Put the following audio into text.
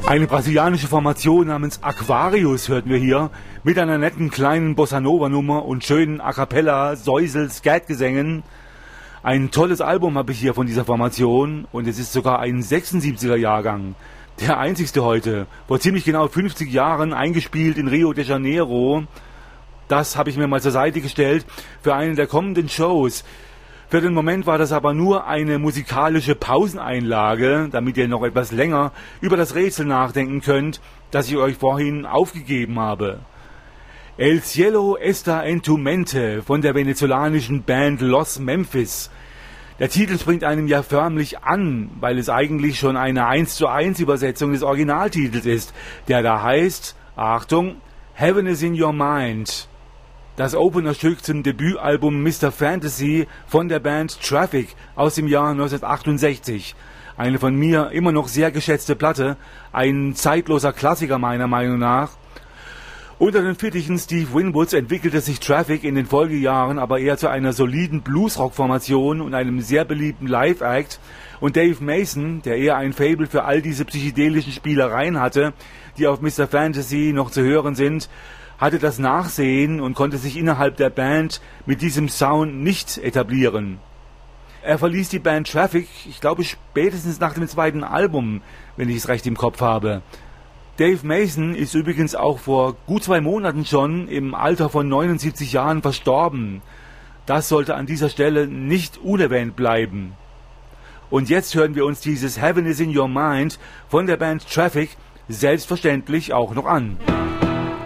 Eine brasilianische Formation namens Aquarius hörten wir hier, mit einer netten kleinen Bossa-Nova-Nummer und schönen A-Cappella, Säusel, Skat-Gesängen. Ein tolles Album habe ich hier von dieser Formation und es ist sogar ein 76er-Jahrgang. Der einzigste heute, vor ziemlich genau 50 Jahren eingespielt in Rio de Janeiro. Das habe ich mir mal zur Seite gestellt für eine der kommenden Shows. Für den Moment war das aber nur eine musikalische Pauseneinlage, damit ihr noch etwas länger über das Rätsel nachdenken könnt, das ich euch vorhin aufgegeben habe. El Cielo está en tu mente von der venezolanischen Band Los Memphis. Der Titel springt einem ja förmlich an, weil es eigentlich schon eine 1:1 Übersetzung des Originaltitels ist, der da heißt, Achtung, Heaven is in your mind. Das Openerstück zum Debütalbum Mr. Fantasy von der Band Traffic aus dem Jahr 1968. Eine von mir immer noch sehr geschätzte Platte, ein zeitloser Klassiker meiner Meinung nach. Unter den Fittichen Steve Winwoods entwickelte sich Traffic in den Folgejahren aber eher zu einer soliden Bluesrock-Formation und einem sehr beliebten Live-Act. Und Dave Mason, der eher ein Faible für all diese psychedelischen Spielereien hatte, die auf Mr. Fantasy noch zu hören sind, hatte das Nachsehen und konnte sich innerhalb der Band mit diesem Sound nicht etablieren. Er verließ die Band Traffic, ich glaube spätestens nach dem zweiten Album, wenn ich es recht im Kopf habe. Dave Mason ist übrigens auch vor gut 2 Monaten schon im Alter von 79 Jahren verstorben. Das sollte an dieser Stelle nicht unerwähnt bleiben. Und jetzt hören wir uns dieses Heaven is in your mind von der Band Traffic selbstverständlich auch noch an.